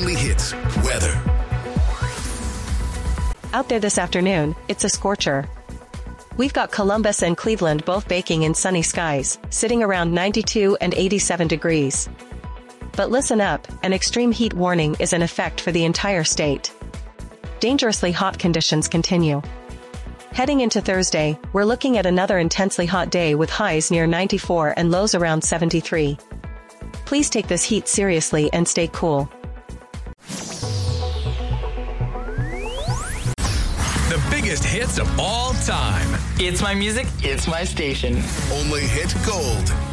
Only Hits weather. Out there this afternoon, it's a scorcher. We've got Columbus and Cleveland both baking in sunny skies, sitting around 92 and 87 degrees. But listen up, an extreme heat warning is in effect for the entire state. Dangerously hot conditions continue. Heading into Thursday, we're looking at another intensely hot day with highs near 94 and lows around 73. Please take this heat seriously and stay cool. The biggest hits of all time. It's my music, it's my station. Only Hit Gold.